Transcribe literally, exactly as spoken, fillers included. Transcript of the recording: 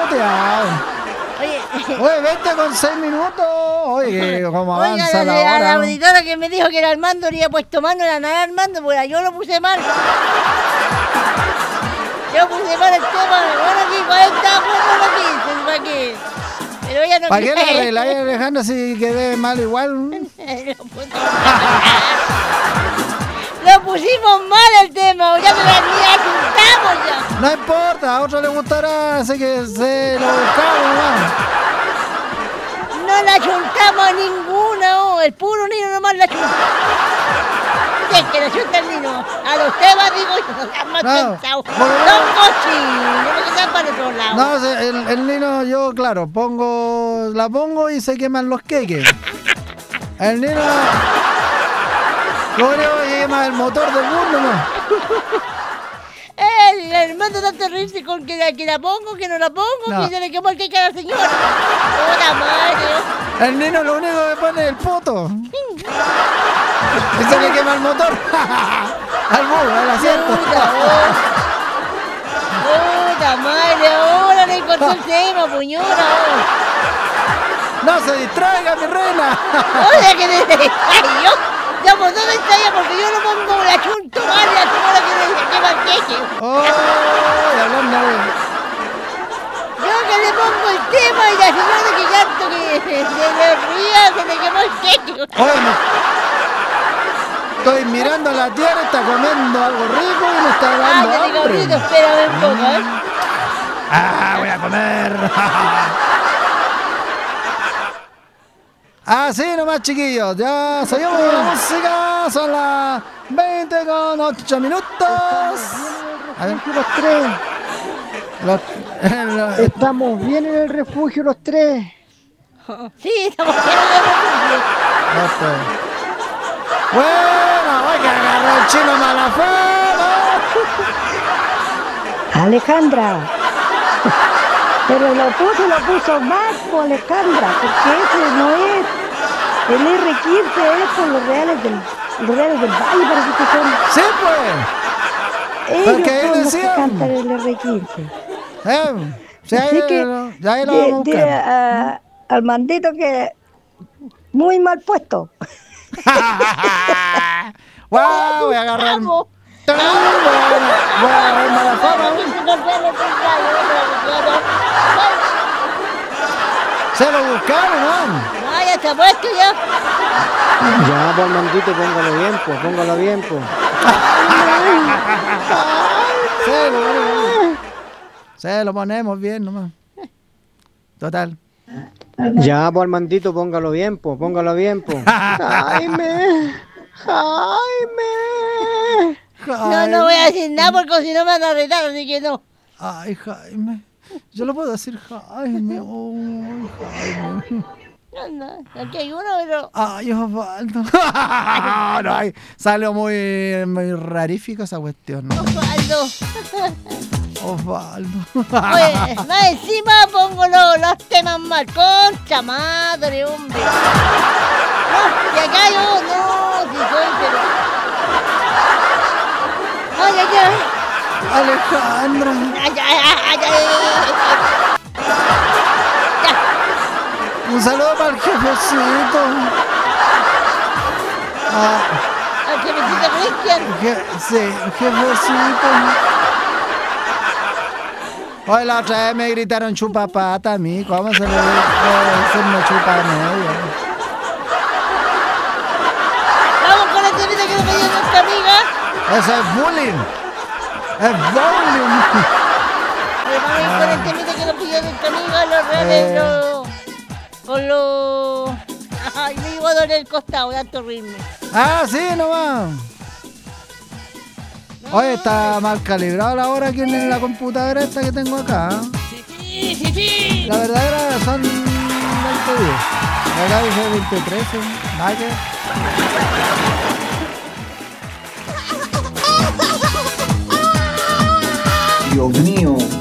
muteado. Oye, Oye, vente con seis minutos. Oye, cómo avanza oiga, la la, la, hora. auditora que me dijo que el Armando había puesto mano era nada Armando, pues yo lo puse mal. Yo puse mal el tema. Bueno, aquí, cuarenta, bueno, aquí, ¿para qué? Pero ella no ¿Para qué la quiere. arregláis, Alejandro, si quedé mal igual? Lo pusimos Lo pusimos mal el tema, ya me la ni apuntamos ya. No importa, a otro le gustará, así que se lo buscamos nomás. No la chuntamos a ninguna, oh, el puro Nino nomás la chunta. Es que la chunta el Nino. A los temas digo yo, no sean más No, pensados. por lo Son cochinos, porque están para otro lado. No, se- el, el Nino, yo, claro, pongo, la pongo y se queman los queques. El Nino, lo único que quema el motor del bus nomás. El hermano tanto reírse con que la, que la pongo, que no la pongo, No. que se le quemó el queque a la señora. ¡Puta madre! El Nino lo único que pone es el poto. Y se le quema el motor. Al bus, al asiento. Puta, oh. Puta madre, ahora le encontré el tema, puñora. Oh. No se distraiga, mi reina. Oye, que le ay, yo, ya por dónde está ella, porque yo no pongo la chunto mal, la señora que le quema el queque. Oh, y hablando de... Yo que le pongo el tema y la señora que llanto que se le ría, se le quemó el queque. Oye, me- estoy mirando la tierra, está comiendo algo rico y me está Ah, dando te digo, hambre. Brito, espérame un poco, ¿eh? Ah, voy a comer. Ah, sí, nomás, chiquillos. Ya seguimos con la música. Son las veinte con ocho minutos. A ver. Los tres. Los- los- Estamos bien en el refugio los tres. Sí, estamos quedando de refugio. los tres. Bueno, oiga, agarró el chino Malafama. Alejandra. Pero lo puso, lo puso mal, po, Alejandra, porque ese no es. El erre quince es con los reales del, los reales del Valle, parece que son. Sí, pues. Ellos Porque ahí son los que decían. cantan el erre quince. Eh, sí, ahí, Así que, lo- ya ahí lo di- vamos a dile buscar. a- al mandito que muy mal puesto. ¡Wow! Voy a agarrar. Vamos. Voy a, voy a agarrar Malafama. Se lo buscaron, ¿no? Ah, ya está puesto ya. Ya, pues, Armandito, póngalo bien, pues, póngalo bien, pues. Se lo ponemos. Se lo ponemos bien nomás. Total. Ya, pues, Armandito, póngalo bien, pues, póngalo bien, pues. Jaime, Jaime. No, no voy a decir nada porque si no me van a retar, así que no. Ay, Jaime. Yo lo puedo decir, Jaime. Ay, Jaime. No, no, aquí hay uno, pero... Ay, Osvaldo. No, ay, salió muy, muy rarífico esa cuestión, ¿no? Osvaldo. Osvaldo. Oye, más encima pongo los, los temas mal. Concha madre, hombre. No, y acá yo, no, si soy, pero... Ay, ay, ay. Alejandra. Ay, ay, ay, ay, ay. Ya. Un saludo para el jefecito. Ah, Al que me siento Cristian. je- sí, jefecito. Hoy la otra vez me gritaron chupapata a mí. ¿Cómo se le puede decir una chupa media? Vamos con la temita que nos pidió nuestra amiga. Eso es bullying. Es bullying. Eh, Vamos a ir con el temita que nos pidió nuestra amiga. Los reales, Eh. los... Con los... Ay, me iba a doler el costado, tanto ritmo. Ah, sí, nomás. Oye, está mal calibrada la hora aquí en la computadora esta que tengo acá. Sí, sí, sí. La verdadera son veinte diez. Acá dice veinte trece. Nada que- Dios mío.